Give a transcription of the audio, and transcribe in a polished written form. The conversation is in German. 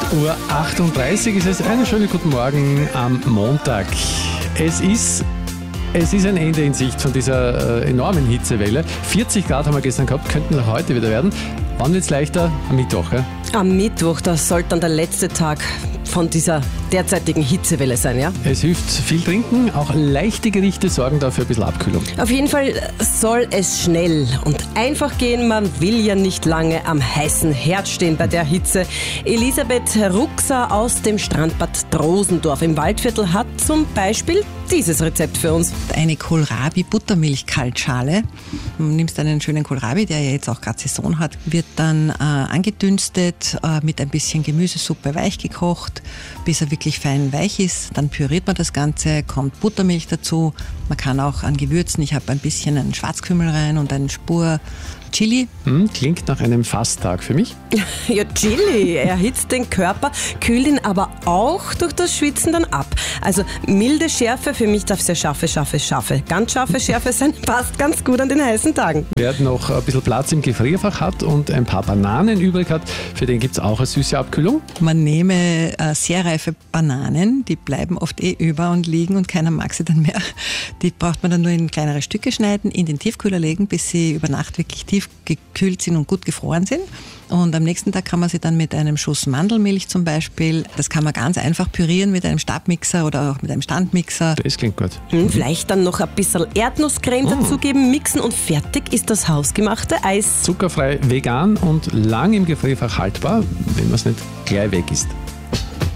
7:38 Uhr ist es. Einen schönen guten Morgen am Montag. Es ist ein Ende in Sicht von dieser enormen Hitzewelle. 40 Grad haben wir gestern gehabt, könnten auch heute wieder werden. Wann wird es leichter? Am Mittwoch, ja? Am Mittwoch, das sollte dann der letzte Tag von dieser derzeitigen Hitzewelle sein, ja? Es hilft viel trinken, auch leichte Gerichte sorgen dafür ein bisschen Abkühlung. Auf jeden Fall soll es schnell und einfach gehen. Man will ja nicht lange am heißen Herd stehen bei der Hitze. Elisabeth Ruxer aus dem Strandbad Drosendorf im Waldviertel hat zum Beispiel dieses Rezept für uns. Eine Kohlrabi-Buttermilch-Kaltschale. Du nimmst einen schönen Kohlrabi, der ja jetzt auch gerade Saison hat, wird dann angedünstet, mit ein bisschen Gemüsesuppe weich gekocht, bis er wirklich fein weich ist. Dann püriert man das Ganze, kommt Buttermilch dazu. Man kann auch an Gewürzen, ich habe ein bisschen einen Schwarzkümmel rein und eine Spur Chili. Klingt nach einem Fasttag für mich. Ja, Chili erhitzt den Körper, kühlt ihn aber auch durch das Schwitzen dann ab. Also milde Schärfe, für mich darf es ja scharfe, ganz scharfe Schärfe sein, passt ganz gut an den heißen Tagen. Wer noch ein bisschen Platz im Gefrierfach hat und ein paar Bananen übrig hat, für den gibt es auch eine süße Abkühlung. Man nehme sehr reife Bananen, die bleiben oft über und liegen und keiner mag sie dann mehr. Die braucht man dann nur in kleinere Stücke schneiden, in den Tiefkühler legen, bis sie über Nacht wirklich tief gekühlt sind und gut gefroren sind. Und am nächsten Tag kann man sie dann mit einem Schuss Mandelmilch zum Beispiel, das kann man ganz einfach pürieren mit einem Stabmixer oder auch mit einem Standmixer. Das klingt gut. Vielleicht dann noch ein bisschen Erdnusscreme dazugeben, mixen und fertig ist das hausgemachte Eis. Zuckerfrei, vegan und lang im Gefrierfach haltbar, wenn man es nicht gleich weg isst.